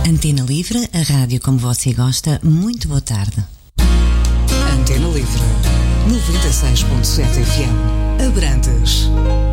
Antena Livre, a rádio como você gosta. Muito boa tarde. Antena Livre, 96.7 FM, Abrantes.